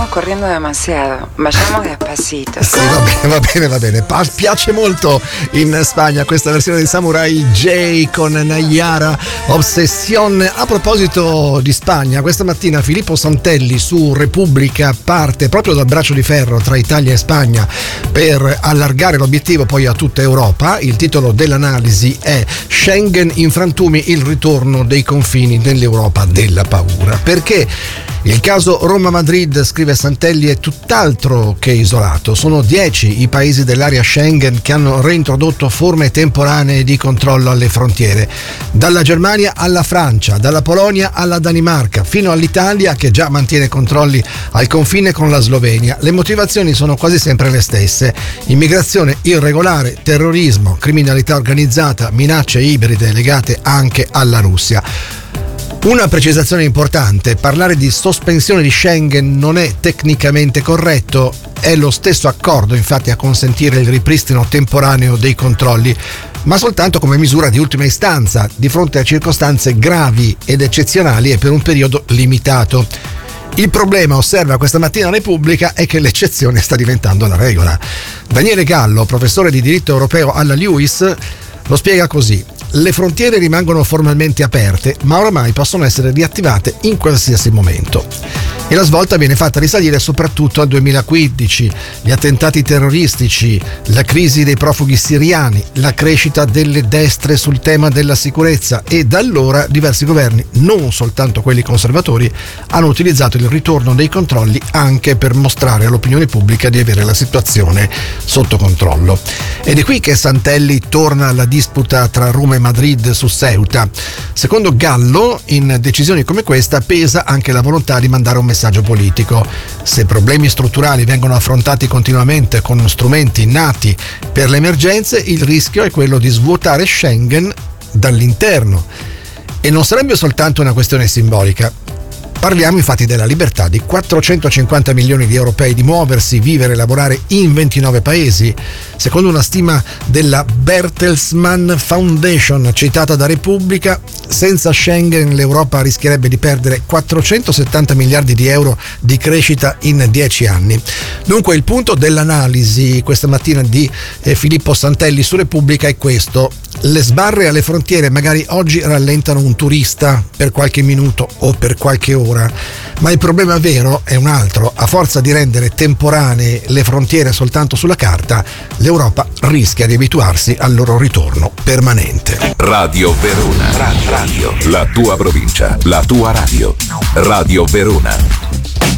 Estamos corriendo demasiado. Vayamos despacito. Sì, va bene. Piace molto in Spagna questa versione di Samurai J con Nayara Obsession. A proposito di Spagna, questa mattina Filippo Santelli su Repubblica parte proprio dal braccio di ferro tra Italia e Spagna per allargare l'obiettivo poi a tutta Europa. Il titolo dell'analisi è Schengen in frantumi, il ritorno dei confini nell'Europa della paura. Perché il caso Roma-Madrid, scrive Santelli, è tutt'altro che isolato. Sono 10 i paesi dell'area Schengen che hanno reintrodotto forme temporanee di controllo alle frontiere. Dalla Germania alla Francia, dalla Polonia alla Danimarca, fino all'Italia che già mantiene controlli al confine con la Slovenia. Le motivazioni sono quasi sempre le stesse: immigrazione irregolare, terrorismo, criminalità organizzata, minacce ibride legate anche alla Russia. Una precisazione importante: parlare di sospensione di Schengen non è tecnicamente corretto. È lo stesso accordo, infatti, a consentire il ripristino temporaneo dei controlli, ma soltanto come misura di ultima istanza, di fronte a circostanze gravi ed eccezionali e per un periodo limitato. Il problema, osserva questa mattina Repubblica, è che l'eccezione sta diventando la regola. Daniele Gallo, professore di diritto europeo alla LUISS, lo spiega così: le frontiere rimangono formalmente aperte, ma oramai possono essere riattivate in qualsiasi momento. E la svolta viene fatta risalire soprattutto al 2015, gli attentati terroristici, la crisi dei profughi siriani, la crescita delle destre sul tema della sicurezza, e da allora diversi governi, non soltanto quelli conservatori, hanno utilizzato il ritorno dei controlli anche per mostrare all'opinione pubblica di avere la situazione sotto controllo. Ed è qui che Santelli torna alla disputa tra Roma e Madrid su Ceuta. Secondo Gallo, in decisioni come questa pesa anche la volontà di mandare un messaggio politico. Se problemi strutturali vengono affrontati continuamente con strumenti nati per le emergenze, il rischio è quello di svuotare Schengen dall'interno. E non sarebbe soltanto una questione simbolica. Parliamo infatti della libertà di 450 milioni di europei di muoversi, vivere e lavorare in 29 paesi. Secondo una stima della Bertelsmann Foundation citata da Repubblica, senza Schengen l'Europa rischierebbe di perdere 470 miliardi di euro di crescita in 10 anni. Dunque il punto dell'analisi questa mattina di Filippo Santelli su Repubblica è questo: le sbarre alle frontiere magari oggi rallentano un turista per qualche minuto o per qualche ora, ma il problema vero è un altro. A forza di rendere temporanee le frontiere soltanto sulla carta, l'Europa rischia di abituarsi al loro ritorno permanente. Radio Verona, radio, la tua provincia, la tua radio. Radio Verona.